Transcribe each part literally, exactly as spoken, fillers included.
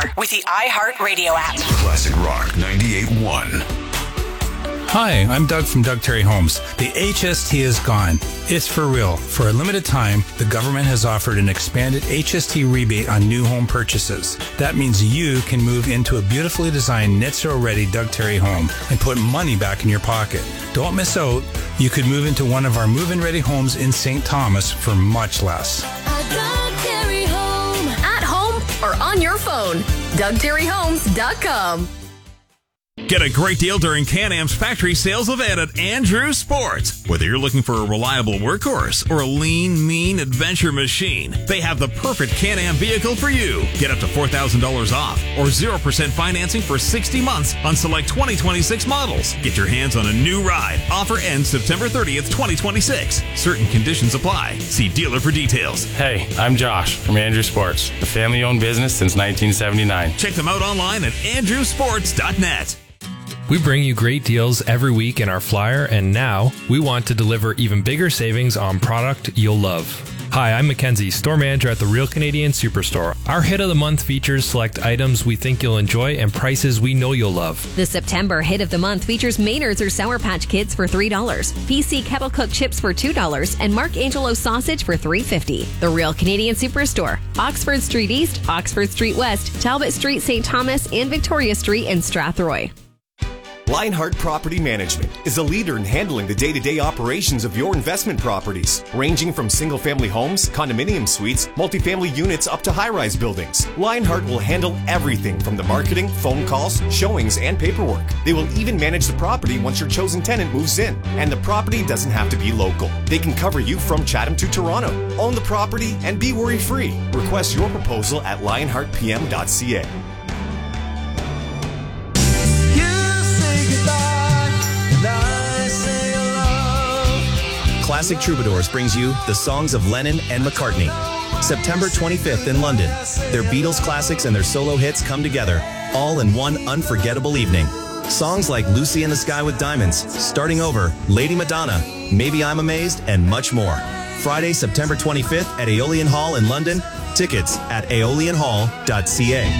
with the iHeartRadio app. Classic Rock ninety-eight point one. Hi, I'm Doug from Doug Terry Homes. The H S T is gone. It's for real. For a limited time, the government has offered an expanded H S T rebate on new home purchases. That means you can move into a beautifully designed net zero ready Doug Terry home and put money back in your pocket. Don't miss out. You could move into one of our move-in ready homes in Saint Thomas for much less. A Doug Terry home. At home or on your phone. Doug Terry Homes dot com. Get a great deal during Can-Am's factory sales event at Andrew Sports. Whether you're looking for a reliable workhorse or a lean, mean adventure machine, they have the perfect Can-Am vehicle for you. Get up to four thousand dollars off or zero percent financing for sixty months on select twenty twenty-six models. Get your hands on a new ride. Offer ends September thirtieth, twenty twenty-six. Certain conditions apply. See dealer for details. Hey, I'm Josh from Andrew Sports, a family-owned business since nineteen seventy-nine. Check them out online at andrew sports dot net. We bring you great deals every week in our flyer, and now we want to deliver even bigger savings on product you'll love. Hi, I'm Mackenzie, store manager at the Real Canadian Superstore. Our Hit of the Month features select items we think you'll enjoy and prices we know you'll love. The September Hit of the Month features Maynard's or Sour Patch Kids for three dollars, P C Kettle Cooked Chips for two dollars, and Mark Angelo Sausage for three dollars and fifty cents. The Real Canadian Superstore, Oxford Street East, Oxford Street West, Talbot Street, Saint Thomas, and Victoria Street in Strathroy. Lionheart Property Management is a leader in handling the day-to-day operations of your investment properties, ranging from single-family homes, condominium suites, multifamily units, up to high-rise buildings. Lionheart will handle everything from the marketing, phone calls, showings, and paperwork. They will even manage the property once your chosen tenant moves in, and the property doesn't have to be local. They can cover you from Chatham to Toronto. Own the property and be worry-free. Request your proposal at lionheart p m dot c a. Classic Troubadours brings you the songs of Lennon and McCartney. September twenty-fifth in London. Their Beatles classics and their solo hits come together, all in one unforgettable evening. Songs like Lucy in the Sky with Diamonds, Starting Over, Lady Madonna, Maybe I'm Amazed, and much more. Friday, September twenty-fifth at Aeolian Hall in London. Tickets at aeolian hall dot c a.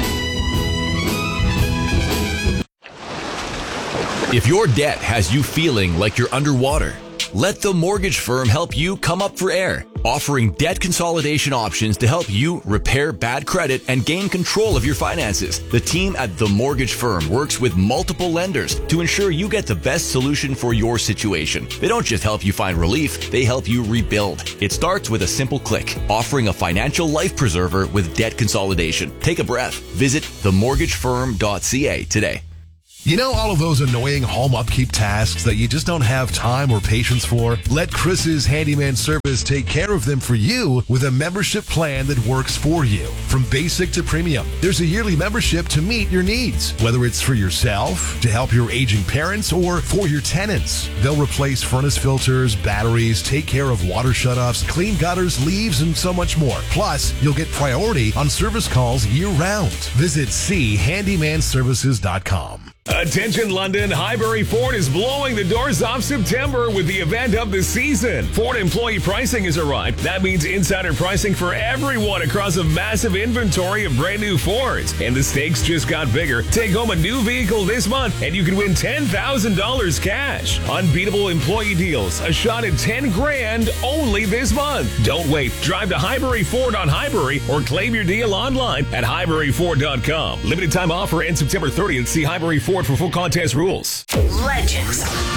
If your debt has you feeling like you're underwater, let the mortgage firm help you come up for air, offering debt consolidation options to help you repair bad credit and gain control of your finances. The team at The Mortgage Firm works with multiple lenders to ensure you get the best solution for your situation. They don't just help you find relief, they help you rebuild. It starts with a simple click, offering a financial life preserver with debt consolidation. Take a breath. Visit the mortgage firm dot c a today. You know all of those annoying home upkeep tasks that you just don't have time or patience for? Let Chris's Handyman Service take care of them for you with a membership plan that works for you. From basic to premium, there's a yearly membership to meet your needs, whether it's for yourself, to help your aging parents, or for your tenants. They'll replace furnace filters, batteries, take care of water shutoffs, clean gutters, leaves, and so much more. Plus, you'll get priority on service calls year-round. Visit c handyman services dot com. Attention London, Highbury Ford is blowing the doors off September with the event of the season. Ford employee pricing has arrived. That means insider pricing for everyone across a massive inventory of brand new Fords. And the stakes just got bigger. Take home a new vehicle this month and you can win ten thousand dollars cash. Unbeatable employee deals, a shot at ten grand only this month. Don't wait. Drive to Highbury Ford on Highbury or claim your deal online at highbury ford dot com. Limited time offer ends September thirtieth. See Highbury Ford for full contest rules. Legends